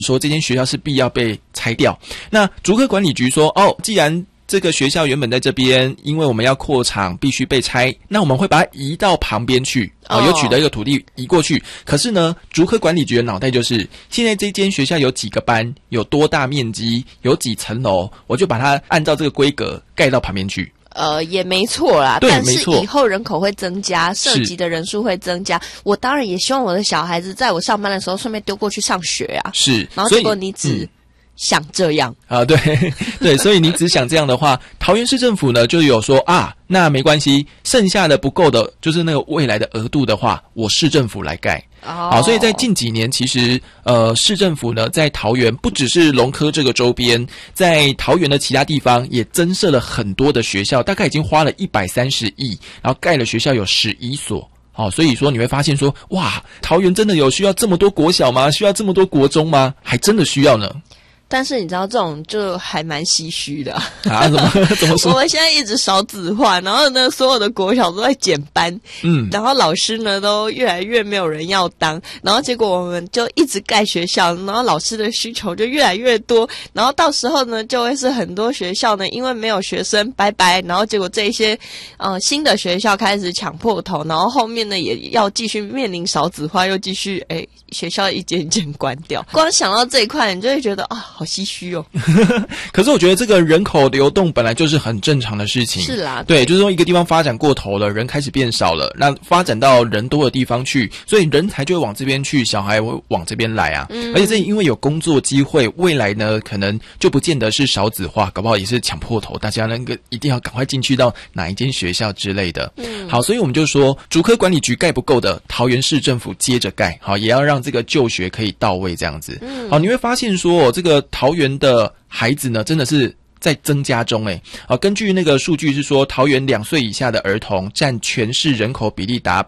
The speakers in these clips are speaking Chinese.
说这间学校是必要被拆掉。那竹科管理局说，既然这个学校原本在这边，因为我们要扩厂必须被拆，那我们会把它移到旁边去，有取得一个土地移过去。可是呢，竹科管理局的脑袋就是现在这间学校有几个班，有多大面积，有几层楼，我就把它按照这个规格盖到旁边去。 也没错啦，但是对没错以后人口会增加，涉及的人数会增加，我当然也希望我的小孩子在我上班的时候顺便丢过去上学啊。 是， 然后结果你只想这样对对，所以你只想这样的话，桃园市政府呢就有说那没关系，剩下的不够的，就是那个未来的额度的话，我市政府来盖。好，所以在近几年，其实市政府呢在桃园不只是龙科这个周边，在桃园的其他地方也增设了很多的学校，大概已经花了130亿，然后盖了学校有11所。所以说你会发现说，哇，桃园真的有需要这么多国小吗？需要这么多国中吗？还真的需要呢。 但是你知道这种就还蛮唏嘘的怎么说？ 我们现在一直少子化，然后呢所有的国小都在减班，然后老师呢都越来越没有人要当，然后结果我们就一直盖学校，然后老师的需求就越来越多，然后到时候呢就会是很多学校呢因为没有学生拜拜，然后结果这一些新的学校开始抢破头，然后后面呢也要继续面临少子化，又继续学校一间一间关掉。光想到这一块你就会觉得好唏嘘哦。 可是我觉得这个人口流动本来就是很正常的事情。 是啦， 对，就是说一个地方发展过头了，人开始变少了，那发展到人多的地方去，所以人才就会往这边去，小孩会往这边来啊。而且这因为有工作机会，未来呢可能就不见得是少子化，搞不好也是抢破头，大家那个一定要赶快进去到哪一间学校之类的。好，所以我们就说竹科管理局盖不够的，桃园市政府接着盖，好，也要让这个就学可以到位这样子。好，你会发现说这个桃园的孩子呢真的是在增加中根据那个数据是说，桃园2岁以下的儿童占全市人口比例达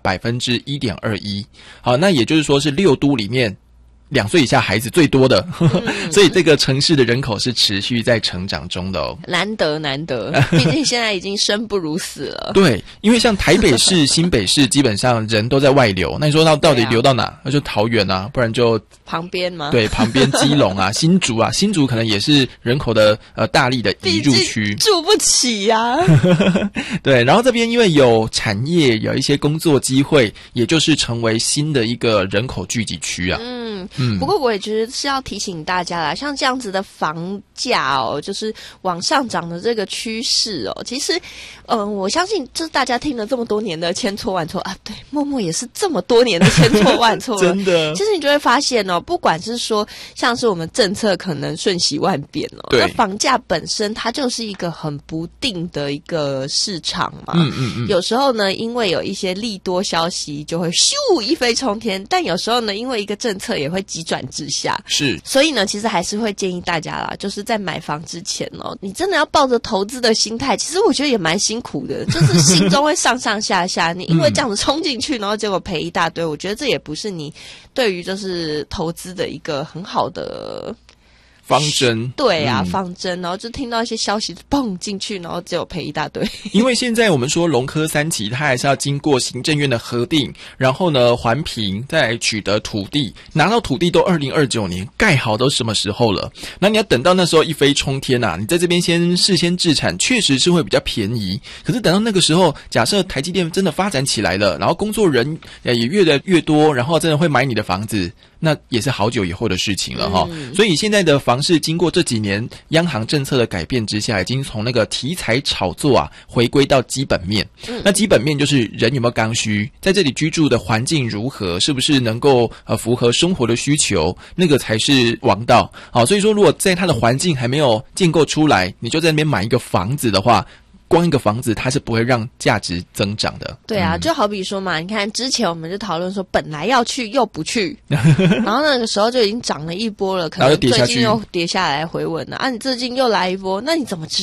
1.21%。好，那也就是说是6都里面2岁以下孩子最多的所以这个城市的人口是持续在成长中的难得毕竟现在已经生不如死了。 对，因为像台北市新北市基本上人都在外流，那你说到底流到哪？那就桃园啊，不然就旁边吗？ 对，旁边基隆啊新竹可能也是人口的大力的移入区， 住不起啊对，然后这边因为有产业，有一些工作机会，也就是成为新的一个人口聚集区啊。 不过我也觉得是要提醒大家啦，像这样子的房价就是往上涨的这个趋势其实我相信就是大家听了这么多年的千错万错对，默默也是这么多年的千错万错真的， 其实你就会发现不管是说像是我们政策可能瞬息万变对， 那房价本身它就是一个很不定的一个市场嘛。有时候呢因为有一些利多消息就会咻一飞冲天，但有时候呢因为一个政策也会急转直下。 是， 所以呢其实还是会建议大家啦，就是在买房之前你真的要抱着投资的心态，其实我觉得也蛮辛苦的，就是心中会上上下下你因为这样子冲进去然后结果赔一大堆，我觉得这也不是你对于就是投资的一个很好的方针。 对啊，方针，然后就听到一些消息蹦进去，然后只有赔一大堆。 因为现在我们说龙科3期，它还是要经过行政院的核定，然后呢环评，再来取得土地，拿到土地都2029年，盖好都什么时候了？那你要等到那时候一飞冲天啊！你在这边事先置产，确实是会比较便宜。可是等到那个时候，假设台积电真的发展起来了，然后工作人也越来越多，然后真的会买你的房子，那也是好久以后的事情了所以现在的房市经过这几年央行政策的改变之下，已经从那个题材炒作回归到基本面。那基本面就是人有没有刚需，在这里居住的环境如何，是不是能够符合生活的需求，那个才是王道。所以说如果在它的环境还没有建构出来，你就在那边买一个房子的话，光一个房子它是不会让价值增长的。 对啊，就好比说嘛，你看之前我们就讨论说本来要去又不去然后那个时候就已经涨了一波了，可能最近又跌下来回稳了你最近又来一波，那你怎么知道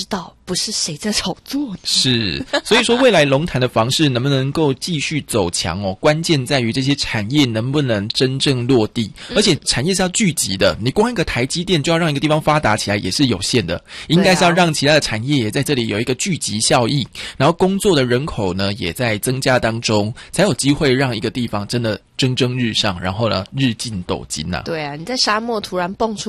不是谁在炒作呢？ 是，所以说未来龙潭的房市能不能够继续走强哦，关键在于这些产业能不能真正落地，而且产业是要聚集的，你光一个台积电就要让一个地方发达起来也是有限的，应该是要让其他的产业也在这里有一个聚集效益，然后工作的人口呢也在增加当中，才有机会让一个地方真的蒸蒸日上，然后呢日进斗金啊。 对啊，你在沙漠突然蹦出